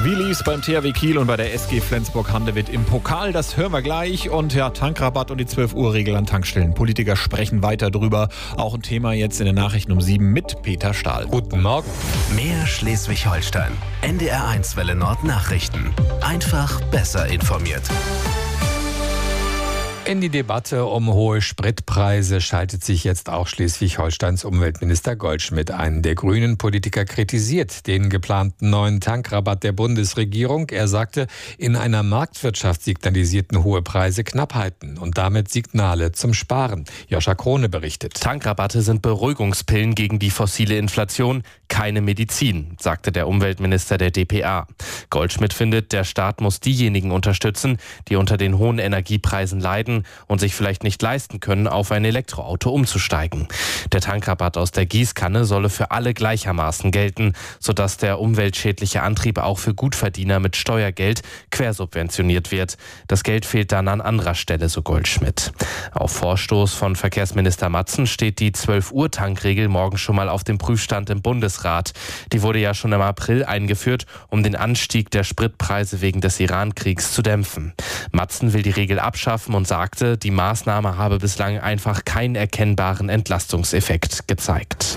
Wie lief's beim THW Kiel und bei der SG Flensburg-Handewitt im Pokal? Das hören wir gleich. Und ja, Tankrabatt und die 12-Uhr-Regel an Tankstellen. Politiker sprechen weiter drüber. Auch ein Thema jetzt in den Nachrichten um 7 mit Peter Stahl. Guten Morgen. Mehr Schleswig-Holstein. NDR1 Welle Nord Nachrichten. Einfach besser informiert. In die Debatte um hohe Spritpreise schaltet sich jetzt auch Schleswig-Holsteins Umweltminister Goldschmidt ein. Der Grünen-Politiker kritisiert den geplanten neuen Tankrabatt der Bundesregierung. Er sagte, in einer Marktwirtschaft signalisierten hohe Preise Knappheiten und damit Signale zum Sparen. Joscha Krone berichtet. Tankrabatte sind Beruhigungspillen gegen die fossile Inflation, keine Medizin, sagte der Umweltminister der dpa. Goldschmidt findet, der Staat muss diejenigen unterstützen, die unter den hohen Energiepreisen leiden und sich vielleicht nicht leisten können, auf ein Elektroauto umzusteigen. Der Tankrabatt aus der Gießkanne solle für alle gleichermaßen gelten, sodass der umweltschädliche Antrieb auch für Gutverdiener mit Steuergeld quersubventioniert wird. Das Geld fehlt dann an anderer Stelle, so Goldschmidt. Auf Vorstoß von Verkehrsminister Matzen steht die 12-Uhr-Tankregel morgen schon mal auf dem Prüfstand im Bundesrat. Die wurde ja schon im April eingeführt, um den Anstieg der Spritpreise wegen des Iran-Kriegs zu dämpfen. Matzen will die Regel abschaffen und sagte, die Maßnahme habe bislang einfach keinen erkennbaren Entlastungseffekt gezeigt.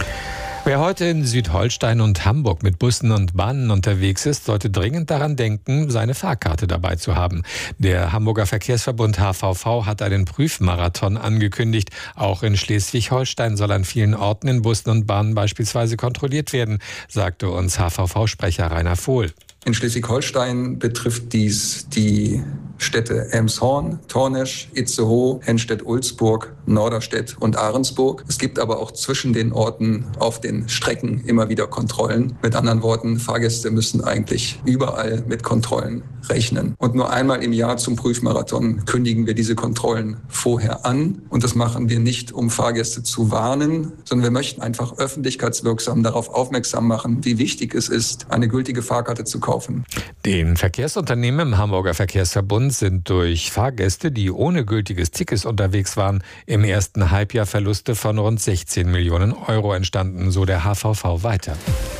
Wer heute in Südholstein und Hamburg mit Bussen und Bahnen unterwegs ist, sollte dringend daran denken, seine Fahrkarte dabei zu haben. Der Hamburger Verkehrsverbund HVV hat einen Prüfmarathon angekündigt. Auch in Schleswig-Holstein soll an vielen Orten in Bussen und Bahnen beispielsweise kontrolliert werden, sagte uns HVV-Sprecher Rainer Vohl. In Schleswig-Holstein betrifft dies die Städte Elmshorn, Tornesch, Itzehoe, Henstedt-Ulzburg, Norderstedt und Ahrensburg. Es gibt aber auch zwischen den Orten auf den Strecken immer wieder Kontrollen. Mit anderen Worten, Fahrgäste müssen eigentlich überall mit Kontrollen rechnen. Und nur einmal im Jahr zum Prüfmarathon kündigen wir diese Kontrollen vorher an. Und das machen wir nicht, um Fahrgäste zu warnen, sondern wir möchten einfach öffentlichkeitswirksam darauf aufmerksam machen, wie wichtig es ist, eine gültige Fahrkarte zu kaufen. Den Verkehrsunternehmen im Hamburger Verkehrsverbund sind durch Fahrgäste, die ohne gültiges Ticket unterwegs waren, im ersten Halbjahr Verluste von rund 16 Millionen Euro entstanden, so der HVV weiter.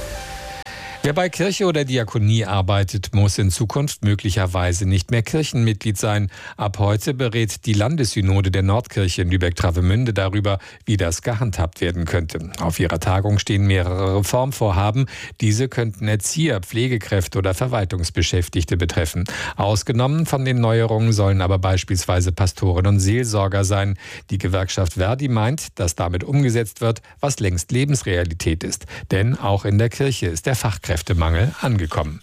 Wer bei Kirche oder Diakonie arbeitet, muss in Zukunft möglicherweise nicht mehr Kirchenmitglied sein. Ab heute berät die Landessynode der Nordkirche in Lübeck-Travemünde darüber, wie das gehandhabt werden könnte. Auf ihrer Tagung stehen mehrere Reformvorhaben. Diese könnten Erzieher, Pflegekräfte oder Verwaltungsbeschäftigte betreffen. Ausgenommen von den Neuerungen sollen aber beispielsweise Pastoren und Seelsorger sein. Die Gewerkschaft Verdi meint, dass damit umgesetzt wird, was längst Lebensrealität ist. Denn auch in der Kirche ist der Fachkräftemangel angekommen.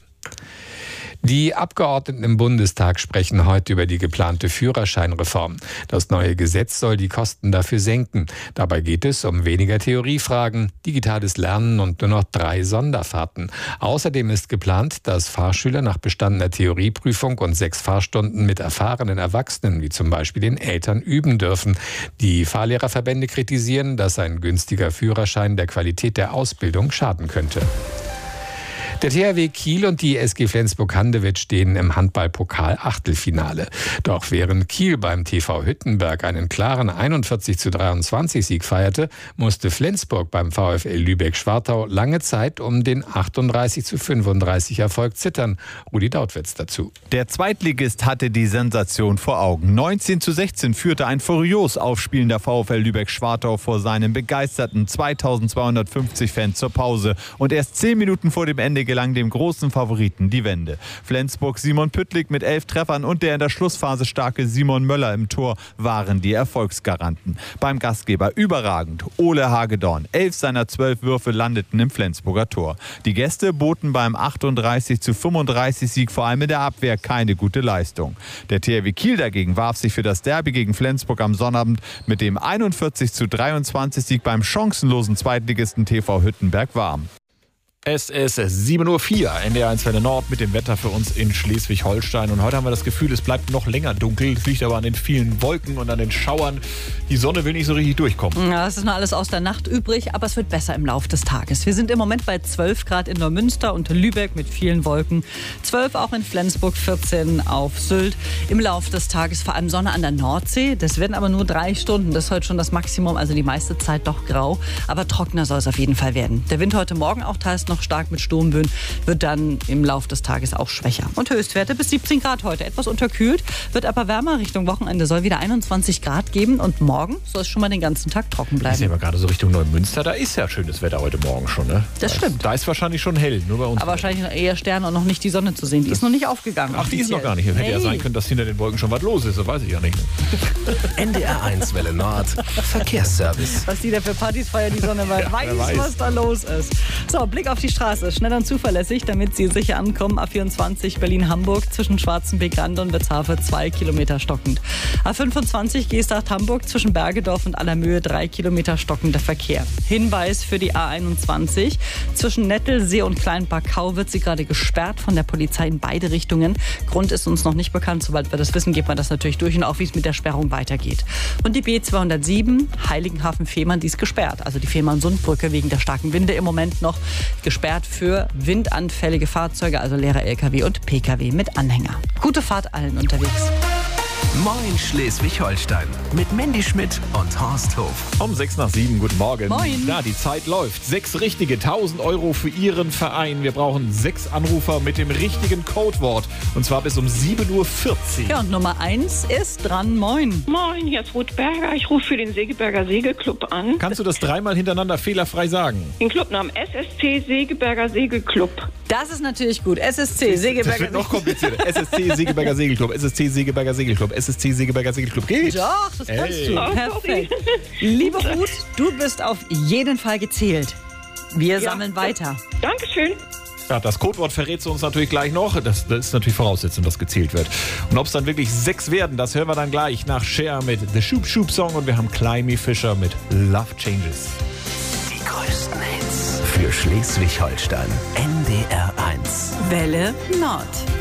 Die Abgeordneten im Bundestag sprechen heute über die geplante Führerscheinreform. Das neue Gesetz soll die Kosten dafür senken. Dabei geht es um weniger Theoriefragen, digitales Lernen und nur noch 3 Sonderfahrten. Außerdem ist geplant, dass Fahrschüler nach bestandener Theorieprüfung und 6 Fahrstunden mit erfahrenen Erwachsenen, wie zum Beispiel den Eltern, üben dürfen. Die Fahrlehrerverbände kritisieren, dass ein günstiger Führerschein der Qualität der Ausbildung schaden könnte. Der THW Kiel und die SG Flensburg-Handewitt stehen im Handball-Pokal-Achtelfinale. Doch während Kiel beim TV Hüttenberg einen klaren 41:23 Sieg feierte, musste Flensburg beim VfL Lübeck-Schwartau lange Zeit um den 38:35 Erfolg zittern. Rudi Dautwitz dazu. Der Zweitligist hatte die Sensation vor Augen. 19:16 führte ein furios aufspielender VfL Lübeck-Schwartau vor seinen begeisterten 2250 Fans zur Pause. Und erst 10 Minuten vor dem Ende gelang dem großen Favoriten die Wende. Flensburg Simon Püttlik mit 11 Treffern und der in der Schlussphase starke Simon Möller im Tor waren die Erfolgsgaranten. Beim Gastgeber überragend. Ole Hagedorn. 11 seiner 12 Würfe landeten im Flensburger Tor. Die Gäste boten beim 38:35 Sieg vor allem in der Abwehr keine gute Leistung. Der THW Kiel dagegen warf sich für das Derby gegen Flensburg am Sonnabend mit dem 41:23 Sieg beim chancenlosen Zweitligisten TV Hüttenberg warm. Es ist 7:04 Uhr, NDR1 Welle Nord mit dem Wetter für uns in Schleswig-Holstein. Und heute haben wir das Gefühl, es bleibt noch länger dunkel. Es liegt aber an den vielen Wolken und an den Schauern. Die Sonne will nicht so richtig durchkommen. Ja, es ist noch alles aus der Nacht übrig, aber es wird besser im Laufe des Tages. Wir sind im Moment bei 12 Grad in Neumünster und Lübeck mit vielen Wolken. 12 auch in Flensburg, 14 auf Sylt. Im Laufe des Tages vor allem Sonne an der Nordsee. Das werden aber nur 3 Stunden. Das ist heute schon das Maximum, also die meiste Zeit doch grau. Aber trockener soll es auf jeden Fall werden. Der Wind heute Morgen auch teils noch stark mit Sturmböen, wird dann im Laufe des Tages auch schwächer. Und Höchstwerte bis 17 Grad heute. Etwas unterkühlt, wird aber wärmer Richtung Wochenende. Soll wieder 21 Grad geben und morgen soll es schon mal den ganzen Tag trocken bleiben. Ich sehe mal gerade so Richtung Neumünster, da ist ja schönes Wetter heute Morgen schon. Ne? Das stimmt. Da ist wahrscheinlich schon hell, nur bei uns. Aber wahrscheinlich noch eher Sterne und noch nicht die Sonne zu sehen. Die ist noch nicht aufgegangen. Ach, die ist noch gar nicht. Hätte ja sein können, dass hinter den Wolken schon was los ist. Das weiß ich ja nicht. NDR 1 Welle Nord. Verkehrsservice. Was die da für Partys feiern, die Sonne weiß, was da los ist. So, Blick auf die Straße. Schnell und zuverlässig, damit Sie sicher ankommen. A24 Berlin-Hamburg zwischen Schwarzenbeek-Rande und Witzhafe 2 Kilometer stockend. A25 Geesthacht-Hamburg zwischen Bergedorf und Allermöhe 3 Kilometer stockender Verkehr. Hinweis für die A21. Zwischen Nettelsee und Kleinbachau wird sie gerade gesperrt von der Polizei in beide Richtungen. Grund ist uns noch nicht bekannt. Sobald wir das wissen, geht man das natürlich durch und auch, wie es mit der Sperrung weitergeht. Und die B207 Heiligenhafen-Fehmarn, die ist gesperrt. Also die Fehmarn-Sundbrücke wegen der starken Winde im Moment noch gesperrt für windanfällige Fahrzeuge, also leere LKW und PKW mit Anhänger. Gute Fahrt allen unterwegs. Moin Schleswig-Holstein mit Mandy Schmidt und Horst Hof. Um 6:06, guten Morgen. Moin. Ja, die Zeit läuft. 6 richtige, 1.000 € für Ihren Verein. Wir brauchen 6 Anrufer mit dem richtigen Codewort. Und zwar bis um 7:40 Uhr. Ja, und Nummer 1 ist dran. Moin. Moin, hier ist Ruth Berger. Ich rufe für den Segeberger Segelclub an. Kannst du das 3-mal hintereinander fehlerfrei sagen? Den Clubnamen SSC Segeberger Segelclub. Das ist natürlich gut. SSC, Das Segeberger wird noch komplizierter. SSC Segeberger Segelclub. SSC Segeberger Segelclub. SSC Segeberger Segelclub. Geht. Doch, das kannst du. Oh, Perfekt. Liebe Ruth, du bist auf jeden Fall gezählt. Wir sammeln weiter. Dankeschön. Ja, das Codewort verrätst du uns natürlich gleich noch. Das ist natürlich Voraussetzung, dass gezählt wird. Und ob es dann wirklich 6 werden, das hören wir dann gleich nach Cher mit The Shoop Shoop Song und wir haben Climby Fisher mit Love Changes. Die größten Hits für Schleswig-Holstein. NDR 1. Welle Nord.